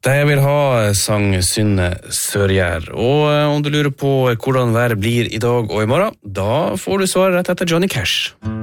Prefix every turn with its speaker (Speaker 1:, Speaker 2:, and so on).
Speaker 1: Det jeg vil ha, sang Synne Sørgjær. Og om du lurer på hvordan været blir i dag og i morgen, da får du svaret rett etter Johnny Cash.